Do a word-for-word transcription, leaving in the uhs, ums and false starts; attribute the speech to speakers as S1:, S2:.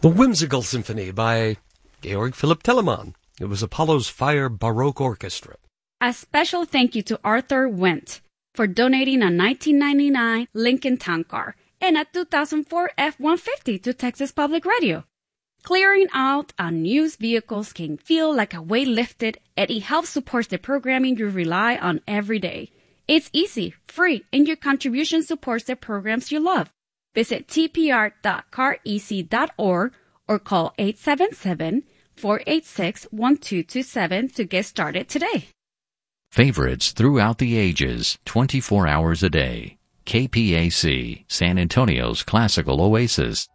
S1: The Whimsical Symphony by Georg Philipp Telemann. It was Apollo's Fire Baroque Orchestra.
S2: A special thank you to Arthur Wendt for donating a nineteen ninety-nine Lincoln Town Car and a two thousand four F one fifty to Texas Public Radio. Clearing out unused vehicles can feel like a weight lifted, and it helps support the programming you rely on every day. It's easy, free, and your contribution supports the programs you love. Visit t p r dot car e c dot org or call eight seven seven, four eight six, one two two seven to get started today.
S3: Favorites throughout the ages, twenty-four hours a day. K P A C, San Antonio's classical oasis.